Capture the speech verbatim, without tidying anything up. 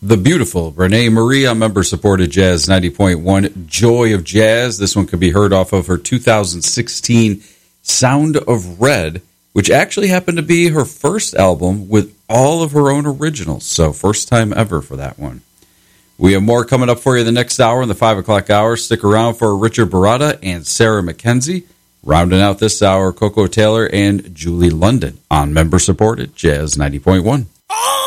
The beautiful Renee Marie on member-supported Jazz ninety point one, Joy of Jazz. This one could be heard off of her two thousand sixteen Sound of Red, which actually happened to be her first album with all of her own originals. So first time ever for that one. We have more coming up for you the next hour in the five o'clock hour. Stick around for Richard Barada and Sarah McKenzie. Rounding out this hour, Coco Taylor and Julie London on member-supported Jazz ninety point one. Oh!